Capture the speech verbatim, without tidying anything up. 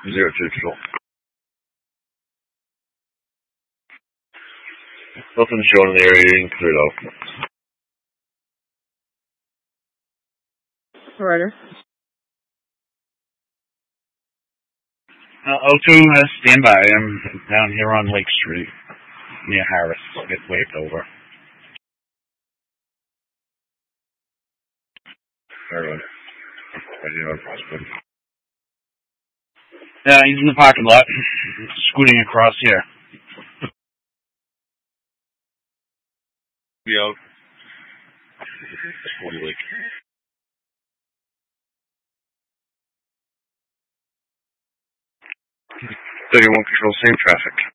Zero two control. Nothing showing in the area. You can clear it out. Ryder. Uh, O two, uh, stand by. I'm down here on Lake Street, near Harris. I'll get waved over. Alright. Yeah, he's in the parking lot, scooting across here. Be out. Holy Lake. thirty-one control, same traffic.